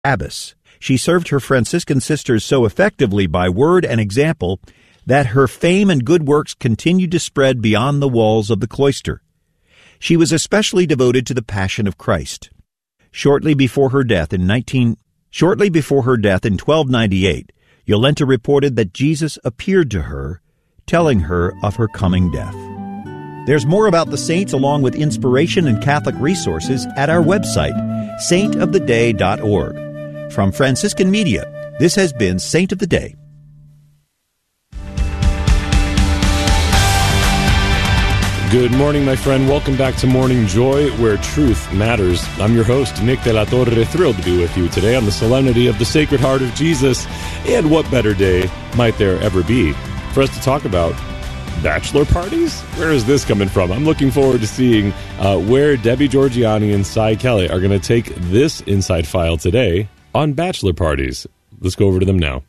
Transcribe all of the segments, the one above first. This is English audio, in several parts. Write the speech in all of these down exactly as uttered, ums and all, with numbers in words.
abbess. She served her Franciscan sisters so effectively by word and example that her fame and good works continued to spread beyond the walls of the cloister. She was especially devoted to the Passion of Christ. Shortly before her death in nineteen Shortly before her death in twelve ninety-eight, Yolenta reported that Jesus appeared to her, telling her of her coming death. There's more about the saints along with inspiration and Catholic resources at our website, saint of the day dot org. From Franciscan Media, this has been Saint of the Day. Good morning, my friend. Welcome back to Morning Joy, where truth matters. I'm your host, Nick de la Torre, thrilled to be with you today on the solemnity of the Sacred Heart of Jesus. And what better day might there ever be for us to talk about bachelor parties? Where is this coming from? I'm looking forward to seeing uh, where Debbie Georgianni and Cy Kelly are going to take this inside file today on bachelor parties. Let's go over to them now.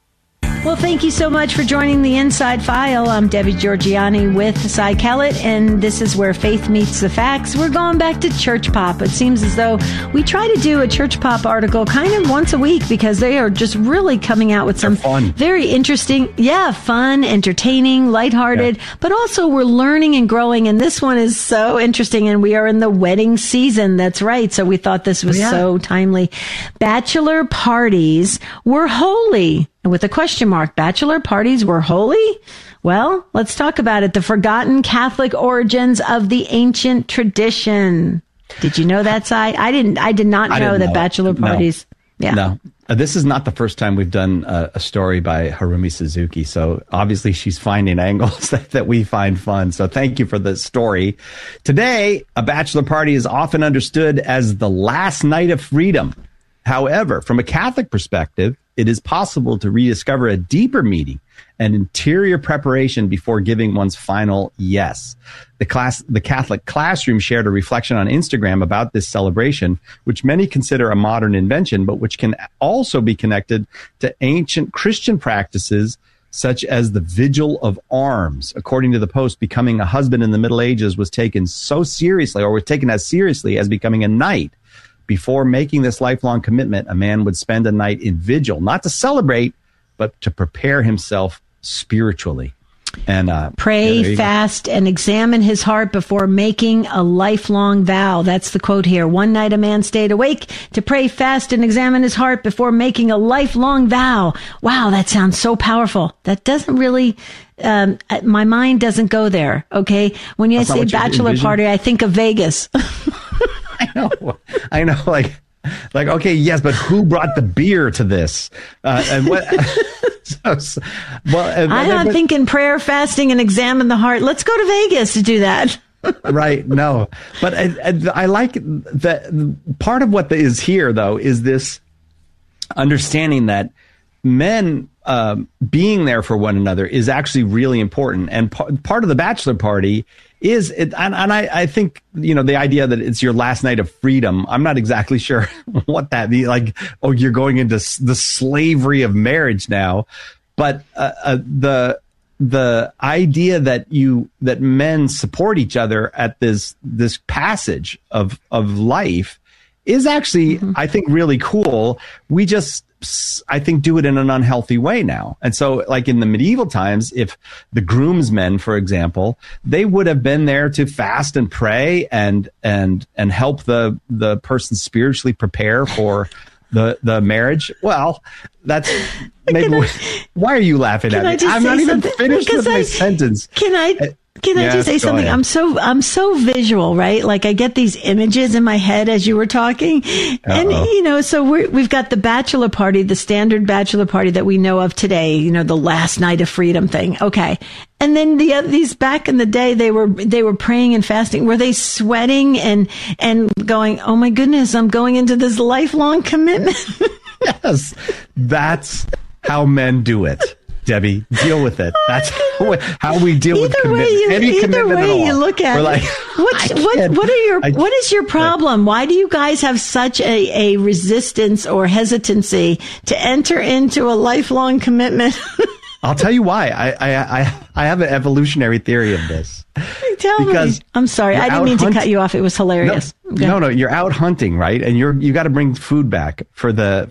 Well, thank you so much for joining the Inside File. I'm Debbie Georgianni with Cy Kellett, and this is where faith meets the facts. We're going back to Church Pop. It seems as though we try to do a Church Pop article kind of once a week because they are just really coming out with some very interesting, yeah, fun, entertaining, lighthearted, yeah. But also we're learning and growing, and this one is so interesting, and we are in the wedding season. That's right. So we thought this was yeah. so timely. Bachelor parties were holy. With a question mark, bachelor parties were holy? Well, let's talk about it. The forgotten Catholic origins of the ancient tradition. Did you know that, Cy? I didn't. I did not know didn't that know bachelor parties. No. Yeah. No, uh, this is not the first time we've done uh, a story by Harumi Suzuki. So obviously she's finding angles that, that we find fun. So thank you for the story. Today, a bachelor party is often understood as the last night of freedom. However, from a Catholic perspective, it is possible to rediscover a deeper meaning and interior preparation before giving one's final yes. The class, the Catholic Classroom shared a reflection on Instagram about this celebration, which many consider a modern invention, but which can also be connected to ancient Christian practices such as the Vigil of Arms. According to the post, becoming a husband in the Middle Ages was taken so seriously, or was taken as seriously as becoming a knight. Before making this lifelong commitment, a man would spend a night in vigil, not to celebrate, but to prepare himself spiritually. And uh, pray, yeah, fast, and examine his heart before making a lifelong vow. That's the quote here. One night a man stayed awake to pray, fast, and examine his heart before making a lifelong vow. Wow, that sounds so powerful. That doesn't really... Um, my mind doesn't go there. Okay, when you That's say bachelor party, I think of Vegas. I know, I know. Like, like, okay, yes, but who brought the beer to this? Uh, and what? so, so, well, and, I'm not but, thinking prayer, fasting, and examine the heart. Let's go to Vegas to do that. Right? No, but I, I, I like that. Part of what is here, though, is this understanding that men um, being there for one another is actually really important. And p- part of the bachelor party is, it, and, and I, I think, you know, the idea that it's your last night of freedom, I'm not exactly sure what that means. Like, oh, you're going into s- the slavery of marriage now. But uh, uh, the the idea that you that men support each other at this this passage of of life is actually, mm-hmm. I think, really cool. We just, I think, do it in an unhealthy way now. And so, like in the medieval times, if the groomsmen, for example, they would have been there to fast and pray and and and help the the person spiritually prepare for the the marriage. Well, that's maybe. I, why are you laughing at me? I'm not even finished with my sentence. Can I? Can I yes, just say something? ahead. I'm so I'm so visual, right? Like I get these images in my head as you were talking, Uh-oh. and you know, so we're, we've got the bachelor party, the standard bachelor party that we know of today. You know, the last night of freedom thing. Okay, and then the these back in the day, they were they were praying and fasting. Were they sweating and and going, oh my goodness, I'm going into this lifelong commitment? Yes, that's how men do it. Debbie, deal with it. That's how, how we deal either with commitment. You, Any either commitment way at all. You look at We're like, what, what, what are your, I, what is your problem? Why do you guys have such a, a resistance or hesitancy to enter into a lifelong commitment? I'll tell you why. I, I, I, I have an evolutionary theory of this. Tell because me. I'm sorry. I didn't mean hunt- to cut you off. It was hilarious. No, no, no, you're out hunting, right? And you're, you got to bring food back for the,